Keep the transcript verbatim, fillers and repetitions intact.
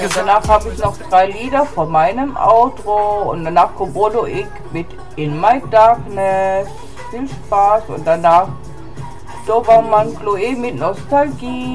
Und danach habe ich noch drei Lieder von meinem Outro und danach kommt Bodo ich mit In My Darkness. Viel Spaß und danach Dobermann Chloe mit Nostalgie.